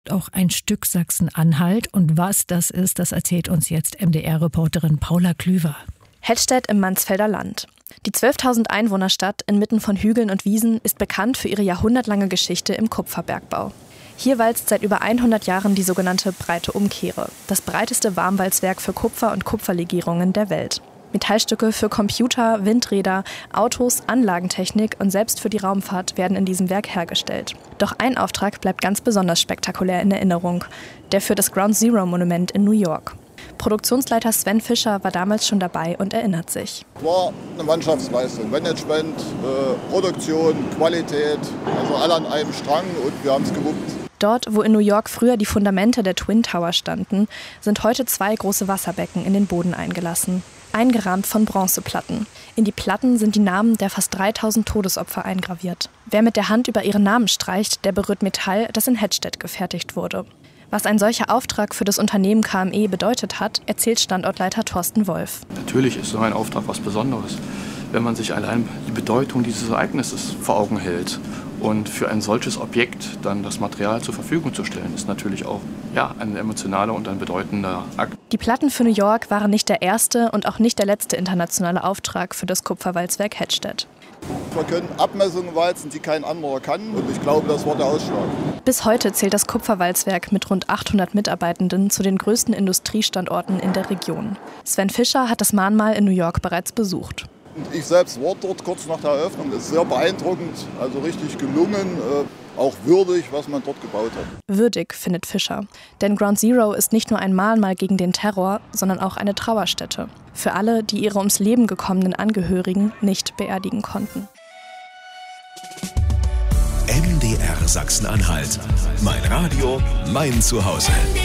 auch ein Stück Sachsen-Anhalt. Und was das ist, das erzählt uns jetzt MDR-Reporterin Paula Klüver. Hettstedt im Mansfelder Land. Die 12.000 Einwohnerstadt inmitten von Hügeln und Wiesen ist bekannt für ihre jahrhundertlange Geschichte im Kupferbergbau. Hier walzt seit über 100 Jahren die sogenannte Breite Umkehre, das breiteste Warmwalzwerk für Kupfer- und Kupferlegierungen der Welt. Metallstücke für Computer, Windräder, Autos, Anlagentechnik und selbst für die Raumfahrt werden in diesem Werk hergestellt. Doch ein Auftrag bleibt ganz besonders spektakulär in Erinnerung, der für das Ground Zero Monument in New York. Produktionsleiter Sven Fischer war damals schon dabei und erinnert sich. War eine Mannschaftsleistung, Management, Produktion, Qualität, also alle an einem Strang und wir haben es gewuppt. Dort, wo in New York früher die Fundamente der Twin Tower standen, sind heute 2 große Wasserbecken in den Boden eingelassen. Eingerahmt von Bronzeplatten. In die Platten sind die Namen der fast 3000 Todesopfer eingraviert. Wer mit der Hand über ihren Namen streicht, der berührt Metall, das in Hettstedt gefertigt wurde. Was ein solcher Auftrag für das Unternehmen KME bedeutet hat, erzählt Standortleiter Thorsten Wolf. Natürlich ist so ein Auftrag was Besonderes, wenn man sich allein die Bedeutung dieses Ereignisses vor Augen hält. Und für ein solches Objekt dann das Material zur Verfügung zu stellen, ist natürlich auch ein emotionaler und ein bedeutender Akt. Die Platten für New York waren nicht der erste und auch nicht der letzte internationale Auftrag für das Kupferwalzwerk Hettstedt. Wir können Abmessungen walzen, die kein anderer kann und ich glaube, das war der Ausschlag. Bis heute zählt das Kupferwalzwerk mit rund 800 Mitarbeitenden zu den größten Industriestandorten in der Region. Sven Fischer hat das Mahnmal in New York bereits besucht. Ich selbst war dort kurz nach der Eröffnung. Das ist sehr beeindruckend, also richtig gelungen, auch würdig, was man dort gebaut hat. Würdig, findet Fischer. Denn Ground Zero ist nicht nur ein Mahnmal gegen den Terror, sondern auch eine Trauerstätte. Für alle, die ihre ums Leben gekommenen Angehörigen nicht beerdigen konnten. MDR Sachsen-Anhalt. Mein Radio, mein Zuhause.